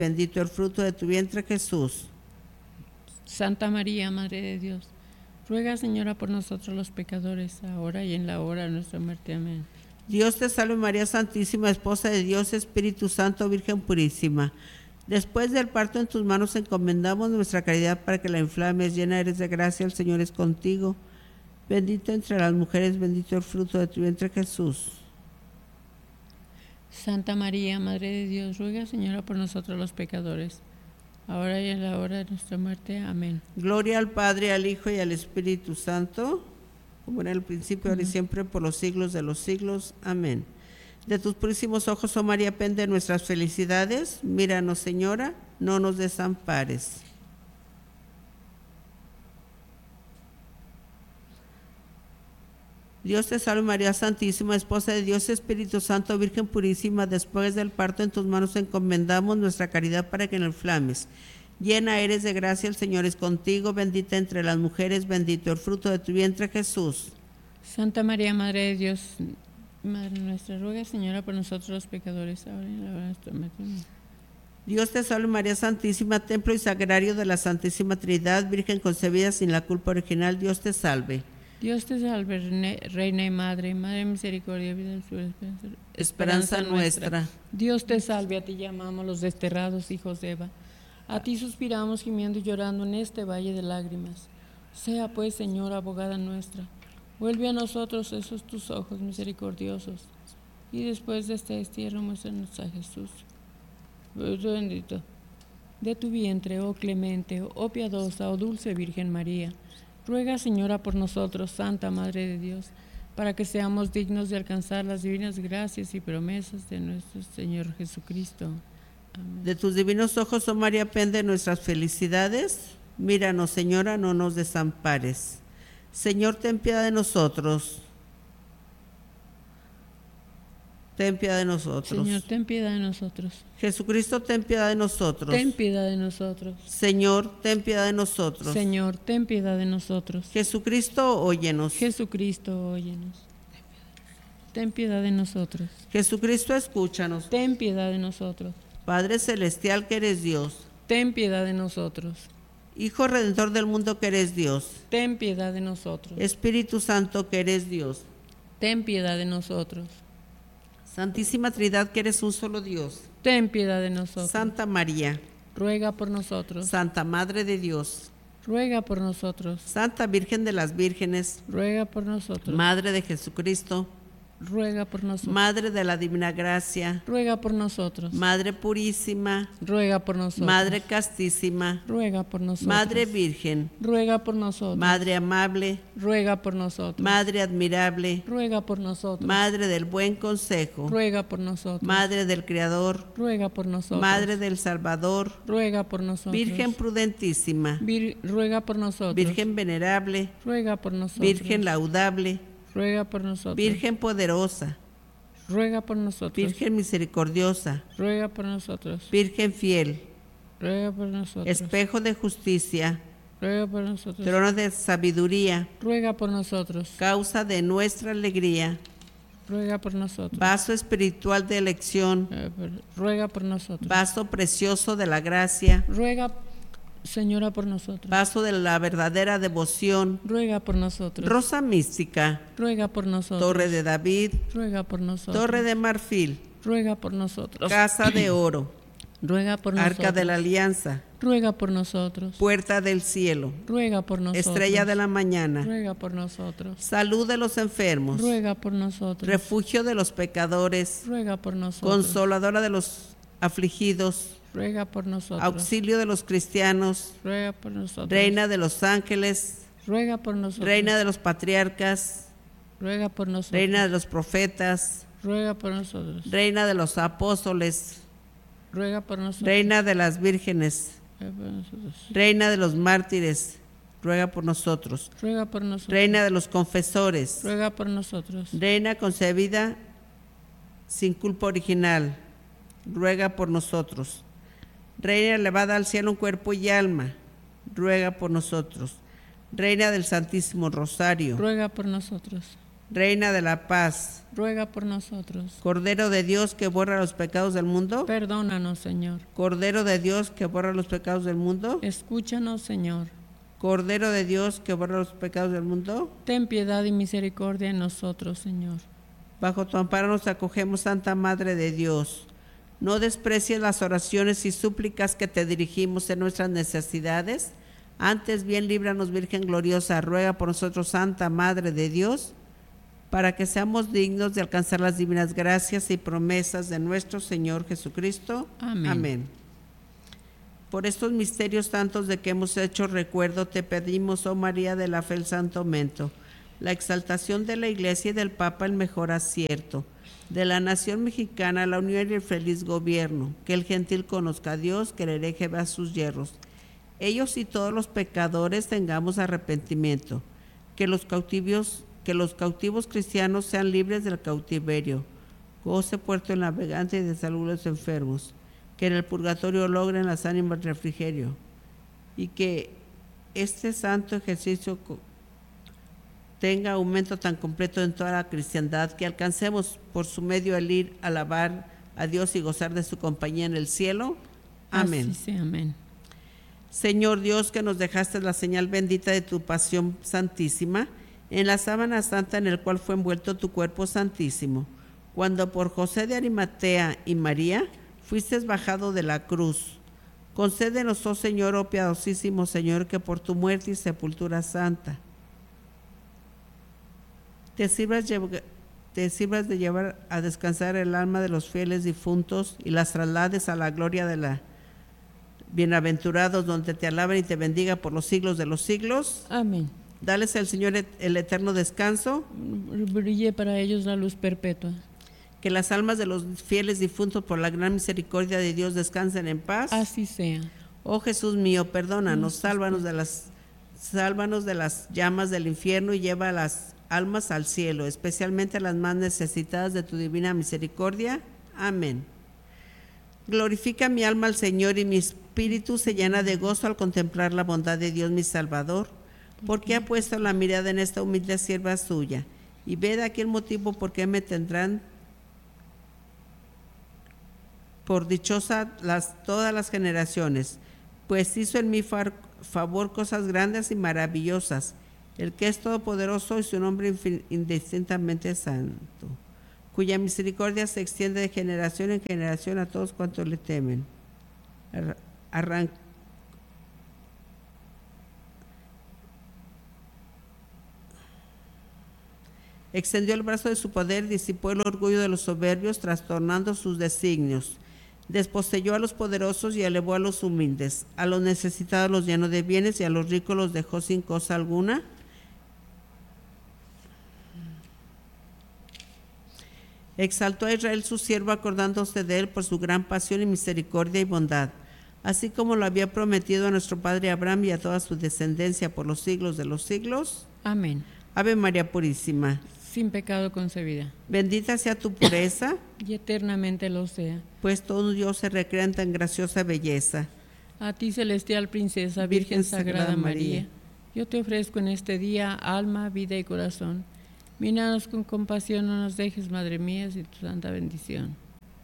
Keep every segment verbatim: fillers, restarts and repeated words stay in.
bendito el fruto de tu vientre, Jesús. Santa María, Madre de Dios, ruega, Señora, por nosotros los pecadores, ahora y en la hora de nuestra muerte. Amén. Dios te salve María Santísima, Esposa de Dios, Espíritu Santo, Virgen purísima. Después del parto en tus manos encomendamos nuestra caridad para que la inflames. Llena eres de gracia, el Señor es contigo. Bendita entre las mujeres, bendito el fruto de tu vientre, Jesús. Santa María, Madre de Dios, ruega, Señora, por nosotros los pecadores, ahora y en la hora de nuestra muerte. Amén. Gloria al Padre, al Hijo y al Espíritu Santo, como era en el principio, ahora y siempre, por los siglos de los siglos. Amén. De tus purísimos ojos, oh María, pende nuestras felicidades. Míranos, Señora, no nos desampares. Dios te salve María Santísima, Esposa de Dios, Espíritu Santo, Virgen purísima. Después del parto en tus manos encomendamos nuestra caridad para que la inflames. Llena eres de gracia, el Señor es contigo. Bendita entre las mujeres, bendito el fruto de tu vientre, Jesús. Santa María, Madre de Dios, Madre nuestra, ruega, Señora, por nosotros los pecadores, ahora y en la hora de nuestra muerte. Amén. Dios te salve María Santísima, templo y sagrario de la Santísima Trinidad, Virgen concebida sin la culpa original. Dios te salve. Dios te salve, Reina y Madre, Madre de misericordia, vida, dulzura, esperanza, Esperanza nuestra. Dios te salve, a ti llamamos los desterrados hijos de Eva. A ti suspiramos gimiendo y llorando en este valle de lágrimas. Sea pues, Señora, abogada nuestra, vuelve a nosotros esos tus ojos misericordiosos, y después de este destierro muéstranos a Jesús. Bendito. De tu vientre, oh clemente, oh piadosa, oh dulce Virgen María, ruega, Señora, por nosotros, Santa Madre de Dios, para que seamos dignos de alcanzar las divinas gracias y promesas de nuestro Señor Jesucristo. Amén. De tus divinos ojos, oh María, pende nuestras felicidades. Míranos, Señora, no nos desampares. Señor, ten piedad de nosotros. Ten piedad de nosotros. Señor, ten piedad de nosotros. Jesucristo, ten piedad de nosotros. Ten piedad de nosotros. Señor, ten piedad de nosotros. Señor, ten piedad de nosotros. Jesucristo, óyenos. Jesucristo, óyenos. Ten piedad de nosotros. Jesucristo, escúchanos. Ten piedad de nosotros. Padre celestial que eres Dios. Ten piedad de nosotros. Hijo redentor del mundo que eres Dios. Ten piedad de nosotros. Espíritu Santo que eres Dios. Ten piedad de nosotros. Santísima Trinidad que eres un solo Dios. Ten piedad de nosotros. Santa María. Ruega por nosotros. Santa Madre de Dios. Ruega por nosotros. Santa Virgen de las Vírgenes. Ruega por nosotros. Madre de Jesucristo. Ruega por nosotros. Madre de la Divina Gracia. Ruega por nosotros. Madre purísima. Ruega por nosotros. Madre castísima. Ruega por nosotros. Madre virgen. Ruega por nosotros. Madre amable. Ruega por nosotros. Madre admirable. Ruega por nosotros. Madre del buen consejo. Ruega por nosotros. Madre del Creador. Ruega por nosotros. Madre del Salvador. Ruega por nosotros. Virgen prudentísima. Vir, ruega por nosotros. Virgen venerable. Ruega por nosotros. Virgen laudable. Ruega por nosotros. Virgen poderosa. Ruega por nosotros. Virgen misericordiosa. Ruega por nosotros. Virgen fiel. Ruega por nosotros. Espejo de justicia. Ruega por nosotros. Trono de sabiduría. Ruega por nosotros. Causa de nuestra alegría. Ruega por nosotros. Vaso espiritual de elección. Ruega por nosotros. Vaso precioso de la gracia. Ruega, Señora, por nosotros. Vaso de la verdadera devoción. Ruega por nosotros. Rosa mística. Ruega por nosotros. Torre de David. Ruega por nosotros. Torre de marfil. Ruega por nosotros. Casa de oro. Ruega por nosotros. Arca de la alianza. Ruega por nosotros. Puerta del cielo. Ruega por nosotros. Estrella de la mañana. Ruega por nosotros. Salud de los enfermos. Ruega por nosotros. Refugio de los pecadores. Ruega por nosotros. Consoladora de los afligidos. Ruega por nosotros. Auxilio de los cristianos. Ruega por nosotros. Reina de los ángeles. Ruega por nosotros. Reina de los patriarcas. Ruega por nosotros. Reina de los profetas. Ruega por nosotros. Reina de los apóstoles. Ruega por nosotros. Reina de las vírgenes. Ruega por nosotros. Reina de los mártires. Ruega por nosotros. Ruega por nosotros. Reina de los confesores. Ruega por nosotros. Reina concebida sin culpa original. Ruega por nosotros. Reina elevada al cielo en cuerpo y alma. Ruega por nosotros. Reina del Santísimo Rosario. Ruega por nosotros. Reina de la paz, ruega por nosotros. Cordero de Dios que borra los pecados del mundo, Perdónanos, Señor. Cordero de Dios que borra los pecados del mundo, Escúchanos, Señor. Cordero de Dios que borra los pecados del mundo, Ten piedad y misericordia en nosotros, Señor. bajo tu amparo nos acogemos, Santa Madre de Dios. No desprecies las oraciones y súplicas que te dirigimos en nuestras necesidades. Antes bien, líbranos, Virgen gloriosa, ruega por nosotros, Santa Madre de Dios, para que seamos dignos de alcanzar las divinas gracias y promesas de nuestro Señor Jesucristo. Amén. Amén. Por estos misterios tantos de que hemos hecho recuerdo, te pedimos, oh María de la fe, el santo mento, la exaltación de la Iglesia y del Papa, el mejor acierto, de la nación mexicana, la unión y el feliz gobierno, que el gentil conozca a Dios, que el hereje vea sus yerros. Ellos y todos los pecadores tengamos arrepentimiento, que los cautivos, que los cautivos cristianos sean libres del cautiverio, goce puerto el navegante y de salud los enfermos, que en el purgatorio logren las ánimas refrigerio, y que este santo ejercicio tenga aumento tan completo en toda la cristiandad, que alcancemos por su medio el ir a alabar a Dios y gozar de su compañía en el cielo. Amén. Así sea, amén. Señor Dios, que nos dejaste la señal bendita de tu pasión santísima, en la sábana santa en el cual fue envuelto tu cuerpo santísimo, cuando por José de Arimatea y María fuiste bajado de la cruz. Concédenos, oh Señor, oh piadosísimo Señor, que por tu muerte y sepultura santa te sirvas, te sirvas de llevar a descansar el alma de los fieles difuntos y las traslades a la gloria de la bienaventurados, donde te alaben y te bendiga por los siglos de los siglos. Amén. Dales al Señor el eterno descanso. Brille para ellos la luz perpetua. Que las almas de los fieles difuntos por la gran misericordia de Dios descansen en paz. Así sea. Oh Jesús mío, perdónanos, sálvanos de las, sálvanos de las llamas del infierno y lleva a las almas al cielo, especialmente a las más necesitadas de tu divina misericordia. Amén. Glorifica mi alma al Señor y mi espíritu se llena de gozo al contemplar la bondad de Dios mi Salvador, porque ha puesto la mirada en esta humilde sierva suya. Y ve de aquí el motivo por qué me tendrán por dichosa las, todas las generaciones, pues hizo en mi far, favor cosas grandes y maravillosas, el que es todopoderoso y su nombre indistintamente santo, cuya misericordia se extiende de generación en generación a todos cuantos le temen. Arran Extendió el brazo de su poder, disipó el orgullo de los soberbios, trastornando sus designios. Desposeyó a los poderosos y elevó a los humildes. A los necesitados los llenó de bienes y a los ricos los dejó sin cosa alguna. Exaltó a Israel su siervo, acordándose de él por su gran pasión y misericordia y bondad, así como lo había prometido a nuestro padre Abraham y a toda su descendencia por los siglos de los siglos. Amén. Ave María Purísima, sin pecado concebida, bendita sea tu pureza, y eternamente lo sea. Pues todo Dios se recrea en tan graciosa belleza. A ti, celestial princesa, Virgen, Virgen Sagrada, Sagrada María, María, yo te ofrezco en este día alma, vida y corazón. Míranos con compasión, no nos dejes, Madre mía, sin tu santa bendición.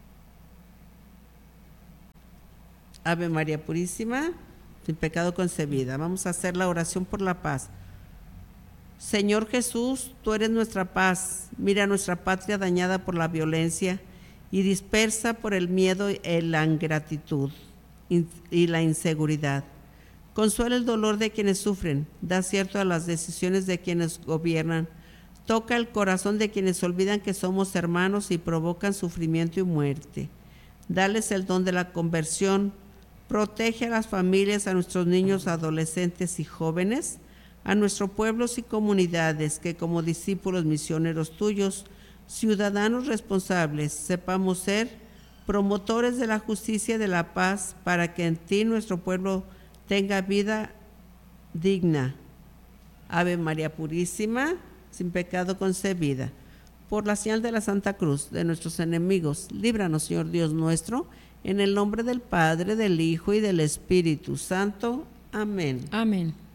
Ave María Purísima, sin pecado concebida. Vamos a hacer la oración por la paz. Señor Jesús, tú eres nuestra paz. Mira nuestra patria dañada por la violencia y dispersa por el miedo y la ingratitud y la inseguridad. Consuela el dolor de quienes sufren, da acierto a las decisiones de quienes gobiernan, toca el corazón de quienes olvidan que somos hermanos y provocan sufrimiento y muerte. Dales el don de la conversión, protege a las familias, a nuestros niños, adolescentes y jóvenes, a nuestros pueblos y comunidades, que como discípulos misioneros tuyos, ciudadanos responsables, sepamos ser promotores de la justicia y de la paz, para que en ti nuestro pueblo tenga vida digna. Ave María Purísima, sin pecado concebida. Por la señal de la Santa Cruz de nuestros enemigos, líbranos, Señor Dios nuestro, en el nombre del Padre, del Hijo y del Espíritu Santo. Amén. Amén.